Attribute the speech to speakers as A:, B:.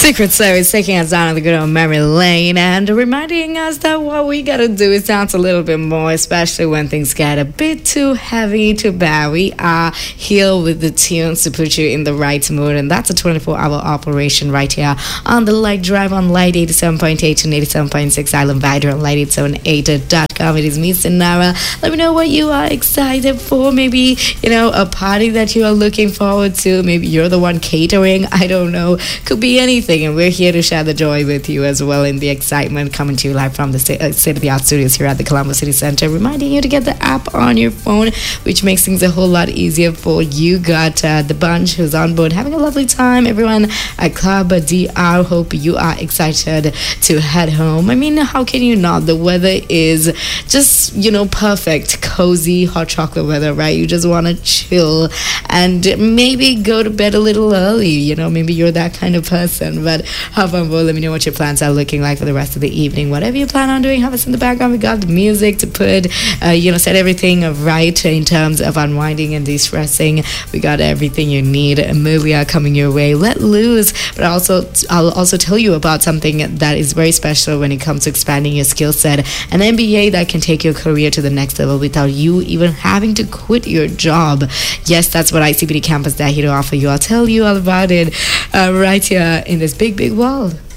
A: Secret Service taking us down the good old memory lane and reminding us that what we gotta do is dance a little bit more, especially when things get a bit too heavy to bear. We are here with the tunes to put you in the right mood, and that's a 24-hour operation right here on the Light Drive on Light 87.8 and 87.6 Island Vider on light878.com. It is me, Sinara. Let me know what you are excited for. Maybe, a party that you are looking forward to. Maybe you're the one catering. I don't know. Could be anything. And we're here to share the joy with you as well in the excitement, coming to you live from the state-of-the-art studios here at the Colombo City Center, reminding you to get the app on your phone, which makes things a whole lot easier for you. Got the bunch who's on board having a lovely time. Everyone at Club DR, hope you are excited to head home. I mean, how can you not? The weather is just, perfect, cozy, hot chocolate weather, right? You just want to chill and maybe go to bed a little early. Maybe you're that kind of person. But have fun. Let me know what your plans are looking like for the rest of the evening. Whatever you plan on doing, have us in the background. We got the music to put, set everything right in terms of unwinding and de-stressing. We got everything you need. Amelia coming your way. Let loose. But I'll also tell you about something that is very special when it comes to expanding your skill set. An MBA that can take your career to the next level without you even having to quit your job. Yes, that's what ICPD Campus is here to offer you. I'll tell you all about it right here in this big, big world.